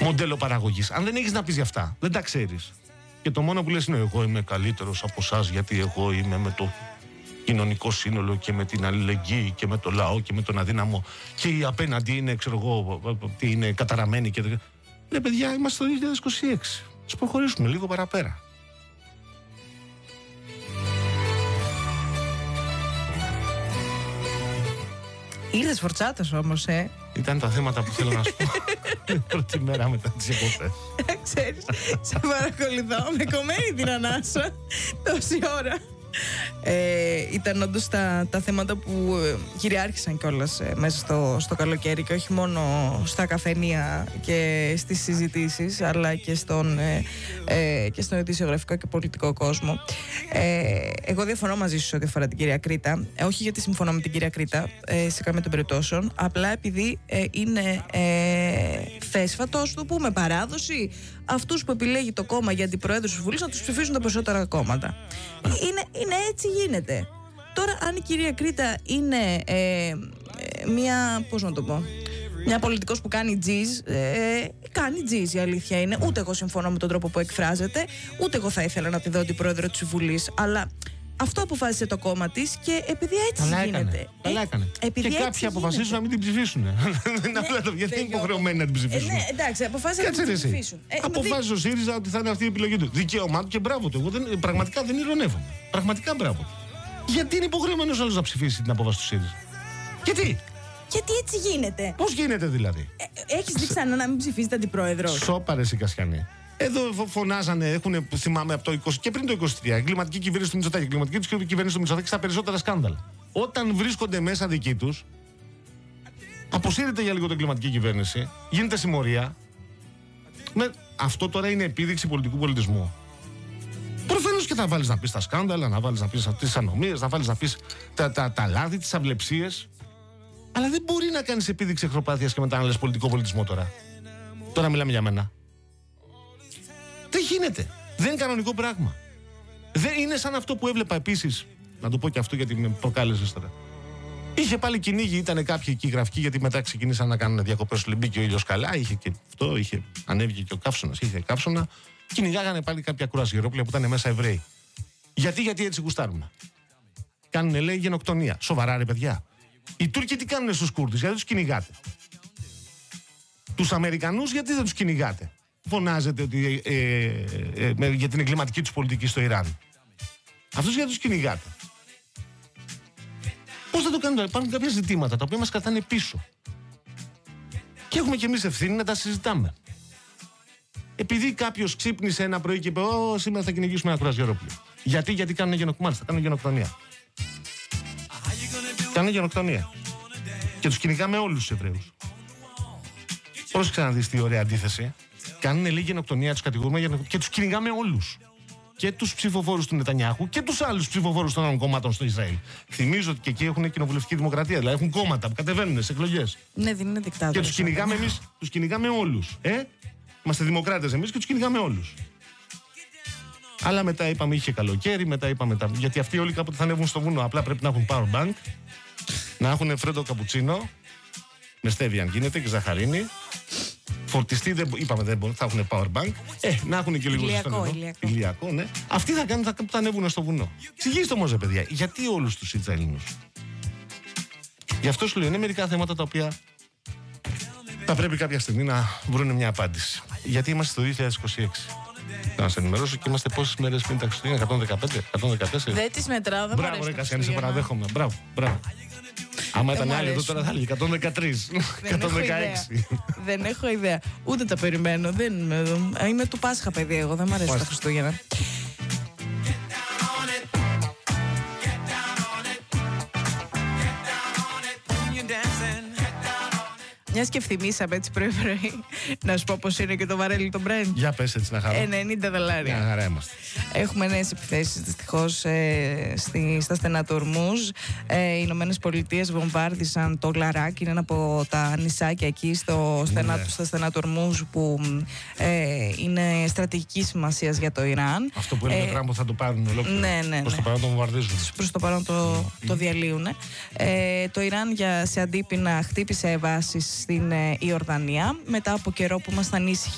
μοντέλο παραγωγής. Αν δεν έχεις να πεις για αυτά, δεν τα ξέρεις. Και το μόνο που λες είναι εγώ είμαι καλύτερος από εσάς γιατί εγώ είμαι με το κοινωνικό σύνολο και με την αλληλεγγύη και με το λαό και με τον αδύναμο και οι απέναντι είναι, ξέρω εγώ, τι είναι καταραμένοι και... Ρε παιδιά, είμαστε το 2026. Ας προχωρήσουμε λίγο παραπέρα. Ήρθες φορτσάτος όμως, Ήταν τα θέματα που θέλω να σου πω την πρώτη μέρα μετά τις εκπομπές. Ξέρεις, σε παρακολουθώ με κομμένη την ανάσα τόση ώρα. Ήταν όντως τα θέματα που κυριάρχησαν κιόλας μέσα στο καλοκαίρι και όχι μόνο στα καφενεία και στις συζητήσεις αλλά και στον ειδησιογραφικό και πολιτικό κόσμο. Εγώ διαφωνώ μαζί σου σε ό,τι αφορά την κυρία Κρήτα, όχι γιατί συμφωνώ με την κυρία Κρήτα σε καμία των περιπτώσεων, απλά επειδή είναι θέσφατο, ας το πούμε, παράδοση αυτούς που επιλέγει το κόμμα για αντιπροέδρους της Βουλής να τους ψηφίσουν τα περισσότερα κόμματα. Είναι έτσι γίνεται. Τώρα αν η κυρία Κρήτα είναι μια, πώς να το πω, μια πολιτικός που κάνει τζιζ, κάνει τζιζ, η αλήθεια είναι. Ούτε εγώ συμφωνώ με τον τρόπο που εκφράζεται, ούτε εγώ θα ήθελα να τη δω αντιπρόεδρο της Βουλής, αλλά αυτό αποφάσισε το κόμμα της και επειδή έτσι γίνεται. Καλά έκανε. Και κάποιοι αποφασίζουν να μην την ψηφίσουν. Γιατί είναι υποχρεωμένοι να την ψηφίσουν. Ναι, εντάξει, αποφάσισαν να την ψηφίσουν. Αποφάσισε ο ΣΥΡΙΖΑ ότι θα είναι αυτή η επιλογή του. Δικαίωμά του και μπράβο του. Εγώ πραγματικά δεν ειρωνεύομαι. Πραγματικά μπράβο του. Γιατί είναι υποχρεωμένος άλλος να ψηφίσει την απόφαση του ΣΥΡΙΖΑ? Γιατί έτσι γίνεται. Πώς γίνεται δηλαδή? Έχεις δει ξανά να μην ψηφίζετε αντιπρόεδρο? Σώπαρες οι Κασιανοί. Εδώ φωνάζανε, θυμάμαι από το 20 και πριν το 23, εγκληματική κυβέρνηση του Μητσοτάκη, εγκληματική κυβέρνηση του Μητσοτάκη στα περισσότερα σκάνδαλα. Όταν βρίσκονται μέσα δικοί τους, αποσύρεται για λίγο την εγκληματική κυβέρνηση, γίνεται συμμορία. Αυτό τώρα είναι επίδειξη πολιτικού πολιτισμού. Προφανώς και θα βάλεις να πεις τα σκάνδαλα, να βάλεις να πεις τις ανομίες, να βάλεις να πεις τα λάθη, τις αυλεψίες. Αλλά δεν μπορεί να κάνεις επίδειξη εχθροπάθειας και μετά να λες πολιτικό πολιτισμό τώρα. Τώρα μιλάμε για μένα. Δεν γίνεται. Δεν είναι κανονικό πράγμα. Δεν είναι σαν αυτό που έβλεπα επίσης. Να το πω και αυτό γιατί με προκάλεσες τώρα. Είχε πάλι κυνήγι, ήταν κάποιοι εκεί γραφικοί, γιατί μετά ξεκινήσαν να κάνουν διακοπές στο Λιμπή και ο ήλιος καλά. Είχε και αυτό, ανέβηκε και ο καύσωνας. Είχε καύσωνα. Κυνηγάγανε πάλι κάποια κουρασγερόπλια που ήταν μέσα Εβραίοι. Γιατί έτσι γουστάρουμε? Κάνουνε, λέει, γενοκτονία. Σοβαρά, ρε παιδιά. Οι Τούρκοι τι κάνουνε στους Κούρδους? Γιατί τους κυνηγάτε? Τους Αμερικανούς γιατί δεν τους κυνηγάτε? Φωνάζετε ότι, για την εγκληματική τους πολιτική στο Ιράν. Αυτούς γιατί τους κυνηγάτε? Πώς θα το κάνετε? Υπάρχουν κάποια ζητήματα τα οποία μας κρατάνε πίσω. Και έχουμε κι εμείς ευθύνη να τα συζητάμε. Επειδή κάποιος ξύπνησε ένα πρωί και είπε σήμερα θα κυνηγήσουμε ένα κουρασγερόπλιο. Γιατί κάνουν γενοκτονία. Κάνουν γενοκτονία. Κάνουν γενοκτονία. Και τους κυνηγάμε όλους τους Εβραίους. Πρόσεξε να δεις τι ωραία αντίθεση. Κάνουν λίγη γενοκτονία, τους κατηγορούμε και τους κυνηγάμε όλους. Και τους ψηφοφόρους του Νετανιάχου και τους άλλους ψηφοφόρους των άλλων κομμάτων στο Ισραήλ. Θυμίζω ότι και εκεί έχουν κοινοβουλευτική δημοκρατία. Δηλαδή έχουν κόμματα που κατεβαίνουν σε εκλογές. Ναι, δεν είναι δικτάτορες. Και τους κυνηγάμε εμείς, τους κυνηγάμε όλους. Είμαστε δημοκράτες εμείς και τους κυνηγάμε όλους. Αλλά μετά είπαμε είχε καλοκαίρι, μετά είπαμε γιατί αυτοί όλοι κάποτε θα ανέβουν στο βουνό. Απλά πρέπει να έχουν power bank, να έχουν φρέντο καπουτσίνο, με στέβια αν γίνεται και ζαχαρίνη. Φορτιστή, είπαμε δεν μπορούν, θα έχουν power bank. Να έχουν και λίγο ηλιακό, ναι. Αυτοί θα ανέβουν στο βουνό. Εξηγήστε όμως, παιδιά, γιατί όλους τους Ισραηλινούς? Γι' αυτό σου λέω, είναι μερικά θέματα τα οποία θα πρέπει κάποια στιγμή να βρουν μια απάντηση. Γιατί είμαστε το 2026. Να σε ενημερώσω και είμαστε πόσες μέρες πριν τα Χριστούγεννα? 115, 114. Δεν τις μετράω, δεν μου αρέσει. Μπράβο, ρε Κασιανή, σε παραδέχομαι. Μπράβο. Άμα ήταν άλλοι εδώ τώρα θα έλεγε 113, 116. Δεν έχω ιδέα. Ούτε τα περιμένω. Είμαι του Πάσχα, παιδί, εγώ. Δεν μου αρέσει τα Χριστούγεννα. Μιας και ευθυμίσαμε έτσι πρωί-πρωί, να σου πω πως είναι και το βαρέλι το Brent. Για πες έτσι να χαρώ. $90. Μια χαρά είμαστε. Έχουμε νέες επιθέσεις δυστυχώς στα στενά του Ορμούζ. Οι Ηνωμένες Πολιτείες βομβάρδισαν το Λαράκ, είναι ένα από τα νησάκια εκεί στα στενά του Ορμούζ που είναι στρατηγική σημασία για το Ιράν. Αυτό που έλεγε ο Τραμπ θα το πάρουν ολόκληρο. Ναι. Προς το παρόν το βομβαρδίζουν. Προς το παρόν το διαλύουν. Το Ιράν σε αντίπεινα χτύπησε βάσεις στην Ιορδανία μετά από καιρό που ήμασταν ήσυχοι